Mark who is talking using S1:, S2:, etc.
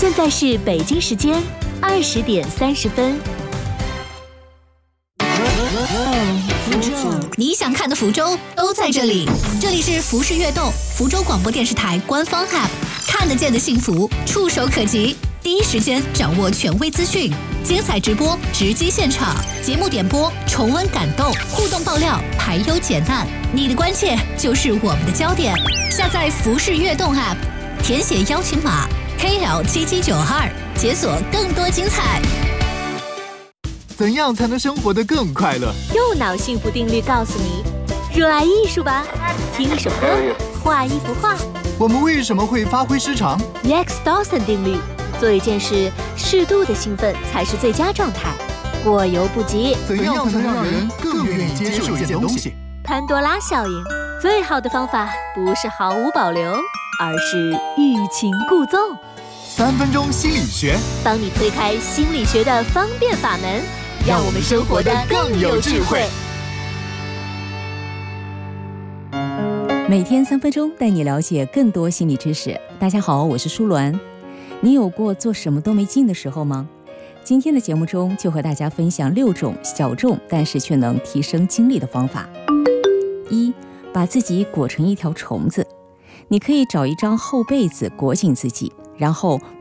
S1: 现在是北京时间20:30。
S2: 你想看的福州都在这里，这里是福视悦动，福州广播电视台官方 App， 看得见的幸福，触手可及，第一时间掌握权威资讯，精彩直播，直击现场，节目点播，重温感动，互动爆料，排忧解难，你的关切就是我们的焦点。下载福视悦动 App， 填写邀请码 KL7792，解锁更多精彩。
S3: 怎样才能生活得更快乐？
S1: 右脑幸福定律告诉你：热爱艺术吧，听一首歌，画一幅画。
S3: 我们为什么会发挥失常
S1: X Dawson 定律：做一件事，适度的兴奋才是最佳状态，过犹不及。
S3: 怎样才能让人更愿意接受一件东西？
S1: 潘多拉效应：最好的方法不是毫无保留，而是欲擒故纵。
S3: 3分钟心理学，
S1: 帮你推开心理学的方便法门，让我们生活得更有智慧。
S4: 每天3分钟，带你了解更多心理知识。大家好，我是舒鸾。你有过做什么都没劲的时候吗？今天的节目中就和大家分享6种小众但是却能提升精力的方法。1. 把自己裹成一条虫子。你可以找一张厚被子裹紧自己，然后